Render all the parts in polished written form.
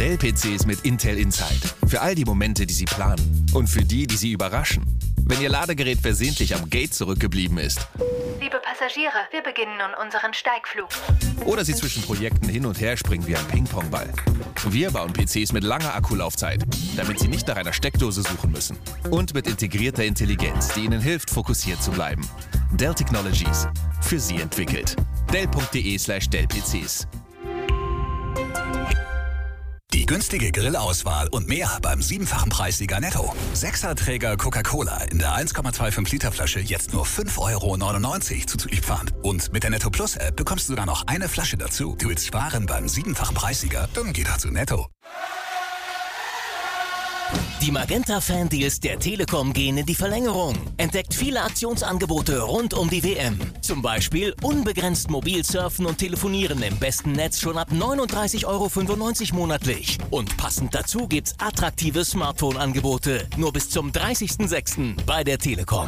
Dell-PCs mit Intel Inside. Für all die Momente, die Sie planen. Und für die, die Sie überraschen. Wenn Ihr Ladegerät versehentlich am Gate zurückgeblieben ist. Liebe Passagiere, wir beginnen nun unseren Steigflug. Oder Sie zwischen Projekten hin und her springen wie ein Ping-Pong-Ball. Wir bauen PCs mit langer Akkulaufzeit, damit Sie nicht nach einer Steckdose suchen müssen. Und mit integrierter Intelligenz, die Ihnen hilft, fokussiert zu bleiben. Dell Technologies. Für Sie entwickelt. Dell.de/Dell-PCs. Die günstige Grillauswahl und mehr beim 7-fachen Preissieger Netto. 6er-Träger Coca-Cola in der 1,25 Liter Flasche jetzt nur 5,99 € zuzüglich Pfand. Und mit der Netto Plus App bekommst du dann noch eine Flasche dazu. Du willst sparen beim 7-fachen Preissieger? Dann geh doch zu Netto. Die Magenta-Fan-Deals der Telekom gehen in die Verlängerung. Entdeckt viele Aktionsangebote rund um die WM. Zum Beispiel unbegrenzt mobil surfen und telefonieren im besten Netz schon ab 39,95 € monatlich. Und passend dazu gibt's attraktive Smartphone-Angebote. Nur bis zum 30.06. bei der Telekom.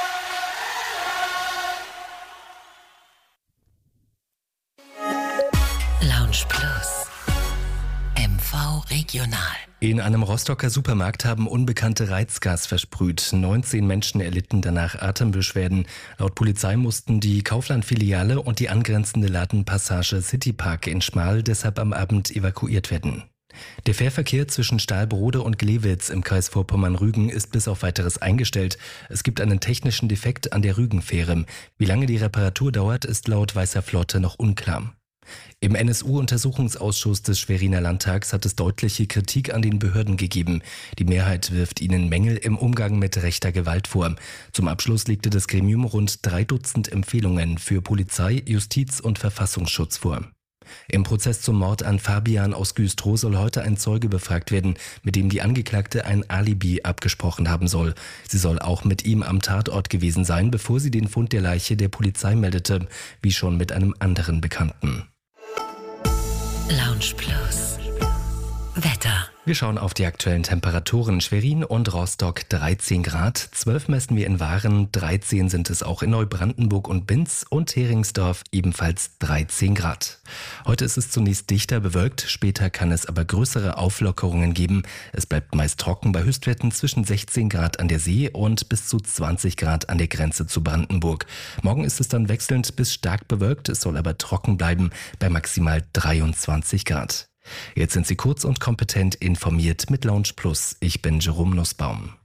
Lounge Plus. MV Regional. In einem Rostocker Supermarkt haben Unbekannte Reizgas versprüht. 19 Menschen erlitten danach Atembeschwerden. Laut Polizei mussten die Kaufland-Filiale und die angrenzende Ladenpassage Citypark in Schmal deshalb am Abend evakuiert werden. Der Fährverkehr zwischen Stahlbrode und Glewitz im Kreis Vorpommern-Rügen ist bis auf Weiteres eingestellt. Es gibt einen technischen Defekt an der Rügenfähre. Wie lange die Reparatur dauert, ist laut Weißer Flotte noch unklar. Im NSU-Untersuchungsausschuss des Schweriner Landtags hat es deutliche Kritik an den Behörden gegeben. Die Mehrheit wirft ihnen Mängel im Umgang mit rechter Gewalt vor. Zum Abschluss legte das Gremium rund 3 Dutzend Empfehlungen für Polizei, Justiz und Verfassungsschutz vor. Im Prozess zum Mord an Fabian aus Güstrow soll heute ein Zeuge befragt werden, mit dem die Angeklagte ein Alibi abgesprochen haben soll. Sie soll auch mit ihm am Tatort gewesen sein, bevor sie den Fund der Leiche der Polizei meldete, wie schon mit einem anderen Bekannten. Lounge Plus. Wetter. Wir schauen auf die aktuellen Temperaturen. Schwerin und Rostock 13 Grad, 12 messen wir in Waren, 13 sind es auch in Neubrandenburg und Binz und Heringsdorf ebenfalls 13 Grad. Heute ist es zunächst dichter bewölkt, später kann es aber größere Auflockerungen geben. Es bleibt meist trocken bei Höchstwerten zwischen 16 Grad an der See und bis zu 20 Grad an der Grenze zu Brandenburg. Morgen ist es dann wechselnd bis stark bewölkt, es soll aber trocken bleiben bei maximal 23 Grad. Jetzt sind Sie kurz und kompetent informiert mit Lounge Plus. Ich bin Jerome Nussbaum.